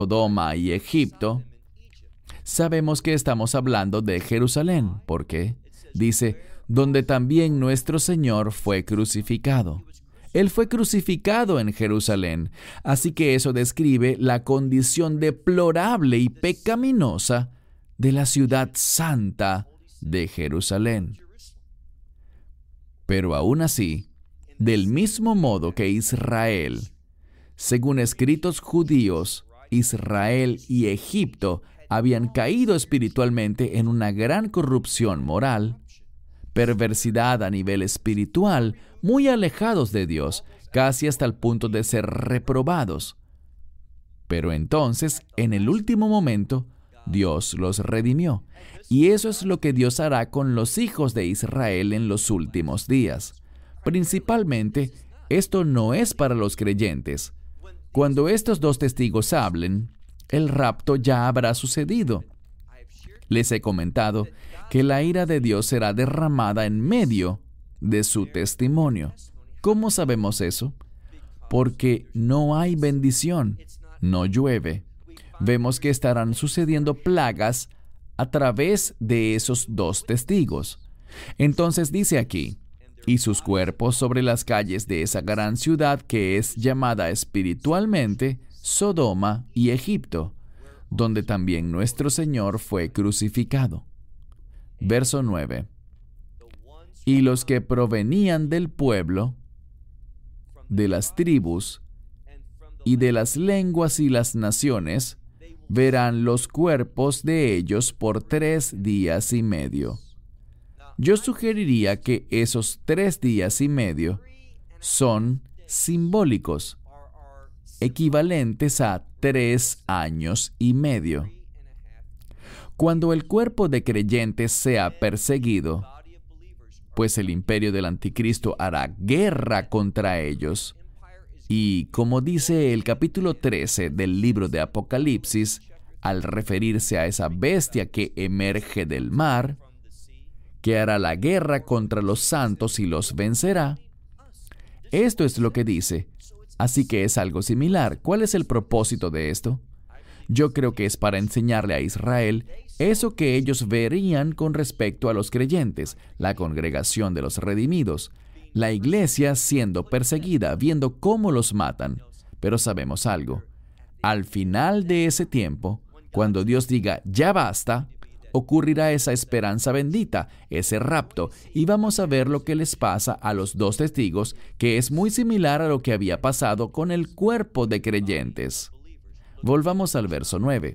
Sodoma y Egipto, sabemos que estamos hablando de Jerusalén. ¿Por qué? Dice, donde también nuestro Señor fue crucificado. Él fue crucificado en Jerusalén, así que eso describe la condición deplorable y pecaminosa de la ciudad santa de Jerusalén. Pero aún así, del mismo modo que Israel, según escritos judíos, Israel y Egipto habían caído espiritualmente en una gran corrupción moral, perversidad a nivel espiritual, muy alejados de Dios, casi hasta el punto de ser reprobados. Pero entonces, en el último momento, Dios los redimió. Y eso es lo que Dios hará con los hijos de Israel en los últimos días. Principalmente, esto no es para los creyentes. Cuando estos dos testigos hablen, el rapto ya habrá sucedido. Les he comentado que la ira de Dios será derramada en medio de su testimonio. ¿Cómo sabemos eso? Porque no hay bendición, no llueve. Vemos que estarán sucediendo plagas a través de esos dos testigos. Entonces dice aquí, y sus cuerpos sobre las calles de esa gran ciudad que es llamada espiritualmente Sodoma y Egipto, donde también nuestro Señor fue crucificado. Verso 9. Y los que provenían del pueblo, de las tribus, y de las lenguas y las naciones, verán los cuerpos de ellos por 3 días y medio. Yo sugeriría que esos 3 días y medio son simbólicos, equivalentes a 3 años y medio. Cuando el cuerpo de creyentes sea perseguido, pues el imperio del anticristo hará guerra contra ellos, y como dice el capítulo 13 del libro de Apocalipsis, al referirse a esa bestia que emerge del mar, que hará la guerra contra los santos y los vencerá. Esto es lo que dice. Así que es algo similar. ¿Cuál es el propósito de esto? Yo creo que es para enseñarle a Israel eso que ellos verían con respecto a los creyentes, la congregación de los redimidos, la iglesia siendo perseguida, viendo cómo los matan. Pero sabemos algo. Al final de ese tiempo, cuando Dios diga, ya basta, ocurrirá esa esperanza bendita, ese rapto, y vamos a ver lo que les pasa a los dos testigos, que es muy similar a lo que había pasado con el cuerpo de creyentes. Volvamos al verso 9.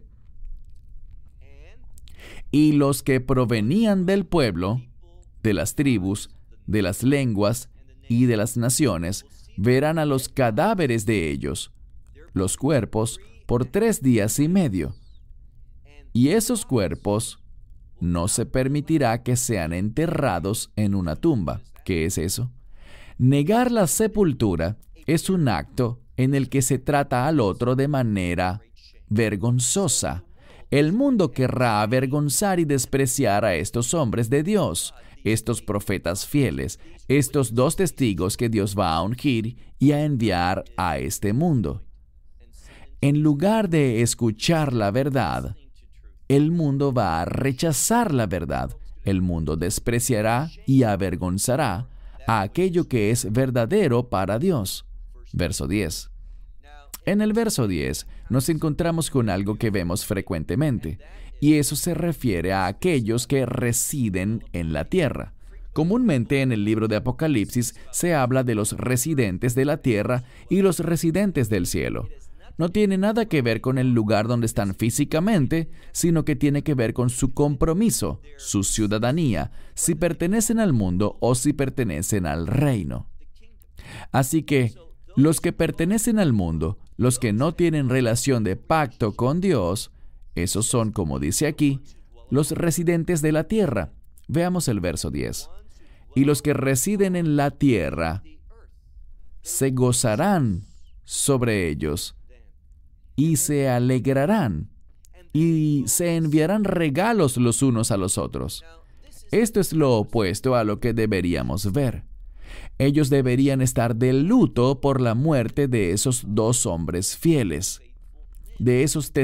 Y los que provenían del pueblo, de las tribus, de las lenguas y de las naciones, verán a los cadáveres de ellos, los cuerpos, por 3 días y medio. Y esos cuerpos no se permitirá que sean enterrados en una tumba. ¿Qué es eso? Negar la sepultura es un acto en el que se trata al otro de manera vergonzosa. El mundo querrá avergonzar y despreciar a estos hombres de Dios, estos profetas fieles, estos dos testigos que Dios va a ungir y a enviar a este mundo. En lugar de escuchar la verdad, el mundo va a rechazar la verdad. El mundo despreciará y avergonzará a aquello que es verdadero para Dios. Verso 10. En el verso 10 nos encontramos con algo que vemos frecuentemente, y eso se refiere a aquellos que residen en la tierra. Comúnmente en el libro de Apocalipsis se habla de los residentes de la tierra y los residentes del cielo. No tiene nada que ver con el lugar donde están físicamente, sino que tiene que ver con su compromiso, su ciudadanía, si pertenecen al mundo o si pertenecen al reino. Así que, los que pertenecen al mundo, los que no tienen relación de pacto con Dios, esos son, como dice aquí, los residentes de la tierra. Veamos el verso 10. Y los que residen en la tierra se gozarán sobre ellos, y se alegrarán, y se enviarán regalos los unos a los otros. Esto es lo opuesto a lo que deberíamos ver. Ellos deberían estar de luto por la muerte de esos dos hombres fieles. de esos